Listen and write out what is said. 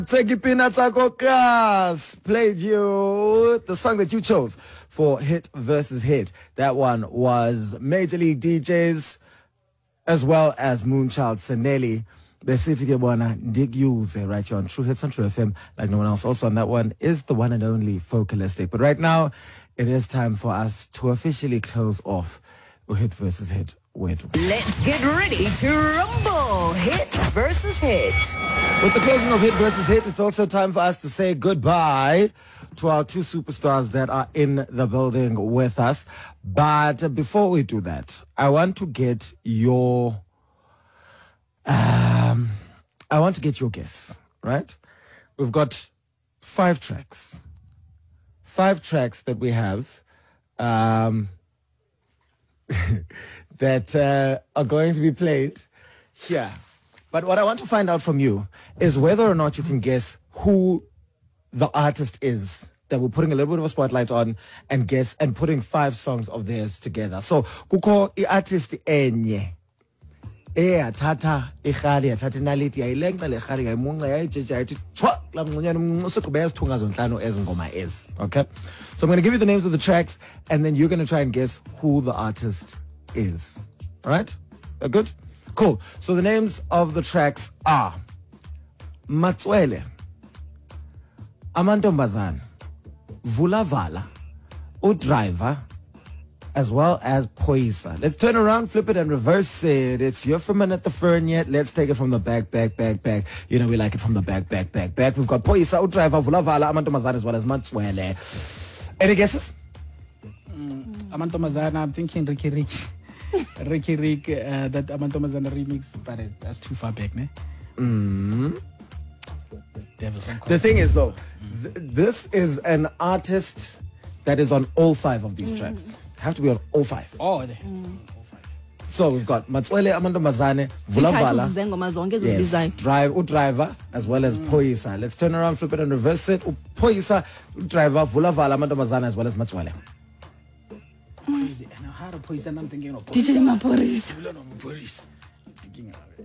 Tseki Peanuts Akokas played you the song that you chose for Hit versus Hit. That one was Major League DJs as well as Moonchild Seneli. Besithi ke bona ndikuze right here on True Hits on True FM like no one else. Also on that one is the one and only Focalistic. But right now it is time for us to officially close off Hit versus Hit. Let's get ready to rumble. Hit versus Hit. With the closing of Hit versus Hit, it's also time for us to say goodbye to our two superstars that are in the building with us. But before we do that, I want to get your guess, right? We've got 5 tracks. 5 tracks that we have that are going to be played here. But what I want to find out from you is whether or not you can guess who the artist is that we're putting a little bit of a spotlight on and guess and putting 5 songs of theirs together. So, kuko artist enye. Tata ikhali yathatha inaliti yayilenqa le khali yayimunqa yayijeje yayithi chwa la mnconyana usigqibe ezithunga zonhlanu ezingoma ezi. Okay? So I'm going to give you the names of the tracks and then you're going to try and guess who the artist is. All right? Good? Cool. So the names of the tracks are Matswele, Amantombazane, Vulavala, Udriver, as well as Poisa. Let's turn around, flip it, and reverse it. It's You're From At The Fern Yet. Let's take it from the back. You know we like it from the back. We've got Poisa, Udriver, Vulavala, Amantombazane, as well as Matswele. Any guesses? Amantombazane, I'm thinking Ricky Rick. That Amantombazane remix, but that's too far back, ne? The thing is, though, this is an artist that is on all 5 of these tracks. Have to be on all 5. Oh, so we've got Matswele, Amantombazane, Vulavala, yes, Udriver, as well as Poisa. Let's turn around, flip it, and reverse it. Poisa, Udriver, Vulavala, Amantombazane, as well as Matswele. DJ Maporis.